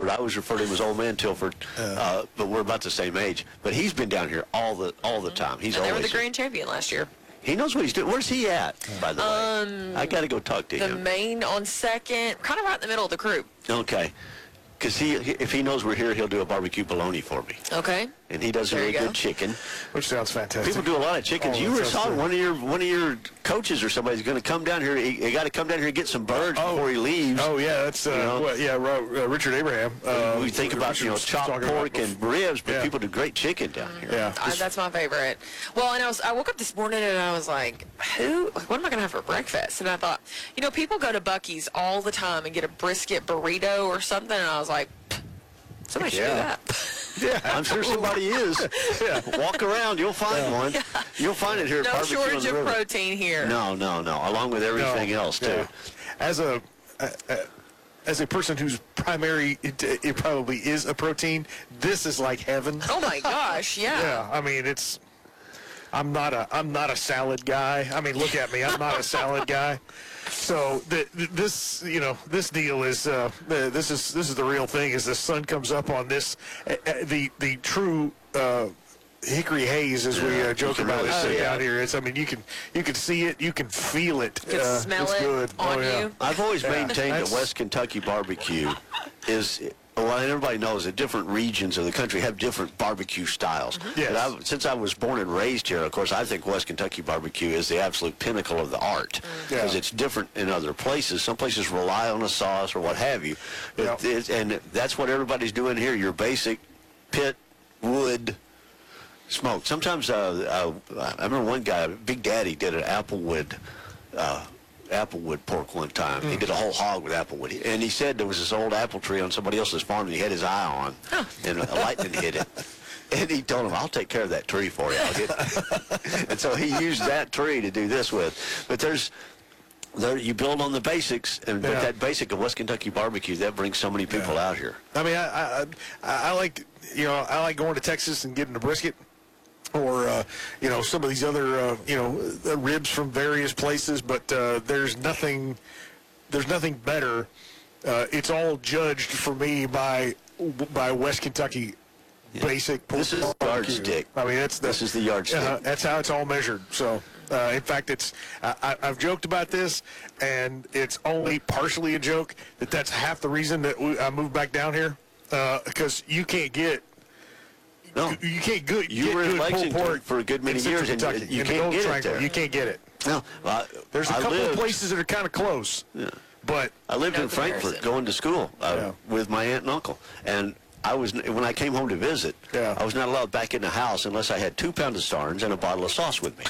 Tilford. I always refer to him as old man Tilford, but we're about the same age. But he's been down here all the time. He's and they were always the grand champion last year. He knows what he's doing. Where's he at, by the way? I got to go talk to The him. main on second, kind of right in the middle of the group. Okay. Because if he knows we're here, he'll do a barbecue bologna for me. Okay. And he does a really good chicken. Which sounds fantastic. People do a lot of chickens. Oh, You were saw one of your coaches or somebody's going to come down here. He got to come down here and get some birds before he leaves. Oh yeah, that's Richard Abraham. We think about chopped pork and ribs, but people do great chicken down here. Yeah, that's my favorite. Well, and I woke up this morning and I was like, what am I going to have for breakfast? And I thought, people go to Buc-ee's all the time and get a brisket burrito or something, and I was like, somebody should do that. Yeah, I'm sure somebody is. Yeah. Walk around, you'll find one. Yeah. You'll find it here at No Barbecue shortage on the of River. protein here. No. Along with everything else, too. As a person whose primary, it probably is a protein, this is like heaven. Oh, my gosh, yeah. Yeah, I mean, I'm not a salad guy. I mean, look at me. I'm not a salad guy. So this deal is this is the real thing. As the sun comes up on this, the true hickory haze, as we joke about it out here. You can see it, you can feel it. You can smell it good. on you. I've always maintained that West Kentucky barbecue is. Well, everybody knows that different regions of the country have different barbecue styles. Yes. But since I was born and raised here, of course, I think West Kentucky barbecue is the absolute pinnacle of the art because it's different in other places. Some places rely on a sauce or what have you. And that's what everybody's doing here, your basic pit, wood, smoke. Sometimes, I remember one guy, Big Daddy, did an applewood pork one time. He did a whole hog with applewood. And he said there was this old apple tree on somebody else's farm and he had his eye on. And lightning hit it. And he told him, I'll take care of that tree for you. And so he used that tree to do this with. But you build on the basics, but that basic of West Kentucky barbecue, that brings so many people out here. I mean, I like going to Texas and getting a brisket. Or some of these other ribs from various places, but there's nothing better. It's all judged for me by West Kentucky basic pork. This is the yardstick. I mean, this is the yardstick. That's how it's all measured. So, in fact, I've joked about this, and it's only partially a joke. That's half the reason that I moved back down here, because you can't get. No, you can't get you were in good Lexington pulled pork for a good many years, and you can't get it there. You can't get it. No, there's a couple of places that are kind of close. Yeah. But I lived in Frankfort going to school with my aunt and uncle, and when I came home to visit, I was not allowed back in the house unless I had 2 pounds of sarns and a bottle of sauce with me.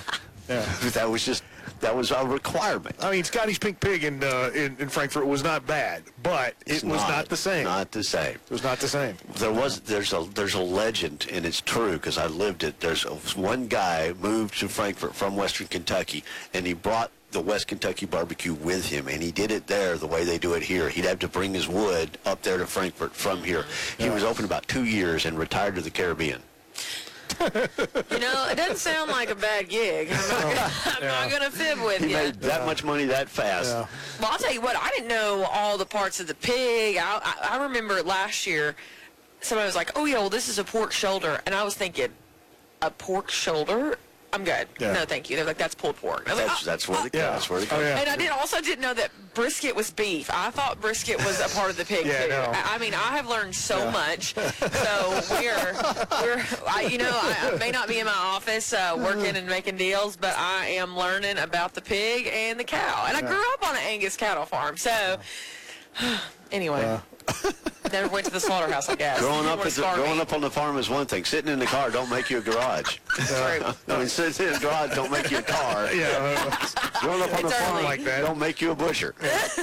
That was a requirement. I mean, Scotty's Pink Pig in Frankfort was not bad, but it was not the same. Not the same. It was not the same. There's a legend, and it's true because I lived it. There's one guy moved to Frankfort from Western Kentucky, and he brought the West Kentucky barbecue with him, and he did it there the way they do it here. He'd have to bring his wood up there to Frankfort from here. He was open about 2 years and retired to the Caribbean. It doesn't sound like a bad gig. I'm not going to fib with you. He made that much money that fast. Well, I'll tell you what, I didn't know all the parts of the pig. I remember last year, somebody was like, oh, yeah, well, this is a pork shoulder. And I was thinking, a pork shoulder? I'm good. Yeah. No, thank you. They're like, that's pulled pork. That's where it goes. And I didn't know that brisket was beef. I thought brisket was a part of the pig too. No. I mean, I have learned so much. So I may not be in my office working and making deals, but I am learning about the pig and the cow. And I grew up on an Angus cattle farm. So anyway. Never went to the slaughterhouse, I guess. Growing up on the farm is one thing. Sitting in the car don't make you a garage. I mean, sitting in a garage don't make you a car. Growing up on the farm like that don't make you a busher.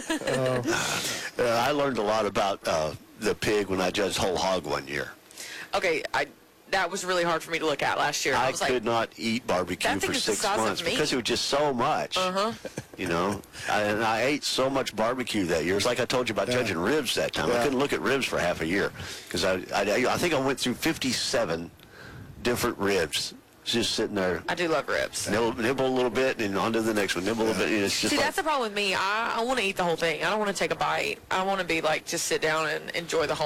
I learned a lot about the pig when I judged whole hog one year. Okay, that was really hard for me to look at last year. I could not eat barbecue for 6 months because it was just so much. And I ate so much barbecue that year. It's like I told you about judging ribs that time. I couldn't look at ribs for half a year because I think I went through 57 different ribs. Just sitting there. I do love ribs. Nibble a little bit and on to the next one. Nibble a little bit. It's just that's the problem with me. I want to eat the whole thing. I don't want to take a bite. I want to be like just sit down and enjoy the whole